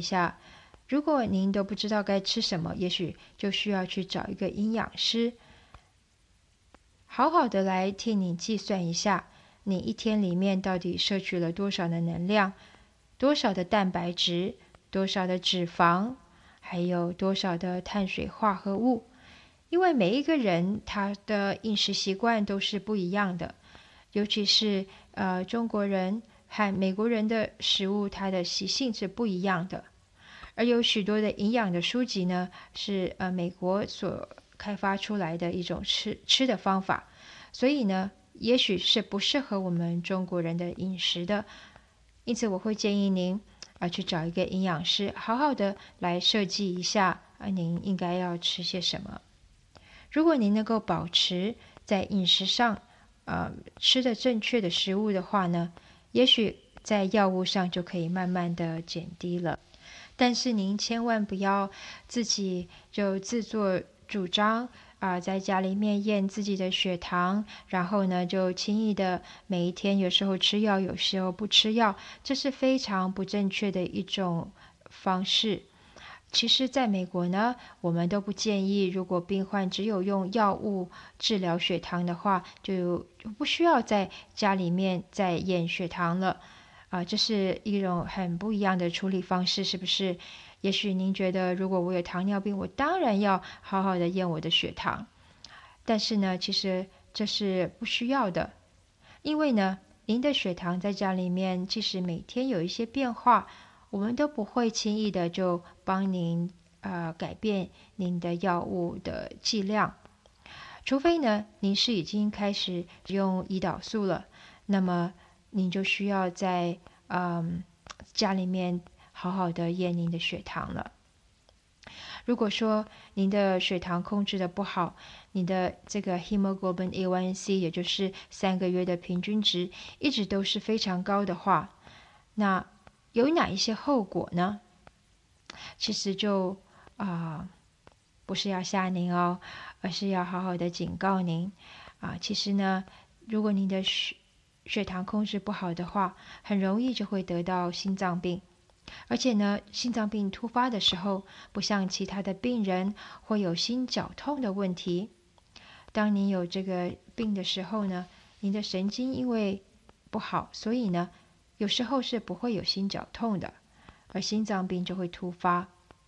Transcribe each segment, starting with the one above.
下，如果您都不知道该吃什么，也许就需要去找一个营养师，好好的来替你计算一下，你一天里面到底摄取了多少的能量，多少的蛋白质，多少的脂肪，还有多少的碳水化合物。因为每一个人他的饮食习惯都是不一样的，尤其是中国人和美国人的食物，它的习性是不一样的。而有许多的营养的书籍呢，是美国所开发出来的一种吃的方法，所以呢，也许是不适合我们中国人的饮食的。因此我会建议您去找一个营养师，好好的来设计一下您应该要吃些什么。如果您能够保持在饮食上吃的正确的食物的话呢，也许在药物上就可以慢慢的减低了。但是您千万不要自己就自作主张在家里面验自己的血糖，然后呢就轻易的每一天有时候吃药，有时候不吃药，这是非常不正确的一种方式。其实在美国呢，我们都不建议，如果病患只有用药物治疗血糖的话，就不需要在家里面再验血糖了。这是一种很不一样的处理方式，是不是？也许您觉得，如果我有糖尿病，我当然要好好的验我的血糖。但是呢，其实这是不需要的，因为呢，您的血糖在家里面，即使每天有一些变化，我们都不会轻易的就帮您改变您的药物的剂量，除非呢您是已经开始用胰岛素了，那么您就需要在家里面好好的验您的血糖了。如果说您的血糖控制的不好，你的这个 hemoglobin A1C 也就是3个月的平均值一直都是非常高的话，那有哪一些后果呢？其实就不是要吓您哦，而是要好好的警告您其实呢，如果您的血糖控制不好的话，很容易就会得到心脏病。而且呢，心脏病突发的时候，不像其他的病人会有心绞痛的问题。当您有这个病的时候呢，您的神经因为不好，所以呢，有时候是不会有心绞痛的，而心脏病就会突发。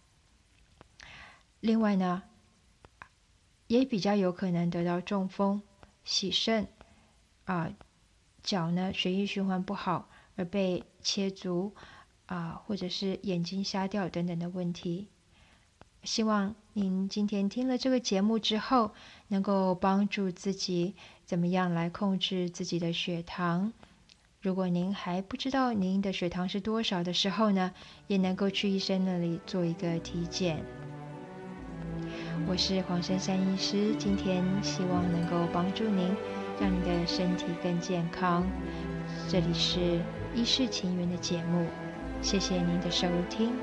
另外呢，也比较有可能得到中风、洗肾脚呢血液循环不好而被切足或者是眼睛瞎掉等等的问题。希望您今天听了这个节目之后，能够帮助自己怎么样来控制自己的血糖。如果您还不知道您的血糖是多少的时候呢，也能够去医生那里做一个体检。我是黄珊珊医师，今天希望能够帮助您，让你的身体更健康。这里是医事情缘的节目，谢谢您的收听。